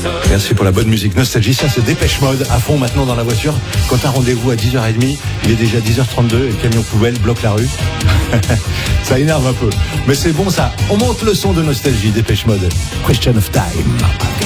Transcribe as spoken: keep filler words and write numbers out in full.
Merci pour la bonne musique. Nostalgie, ça c'est Dépêche Mode à fond maintenant dans la voiture. Quand t'as rendez-vous à dix heures trente, il est déjà dix heures trente-deux et le camion poubelle bloque la rue. Ça énerve un peu. Mais c'est bon ça. On monte le son de Nostalgie, Dépêche Mode. Question of time.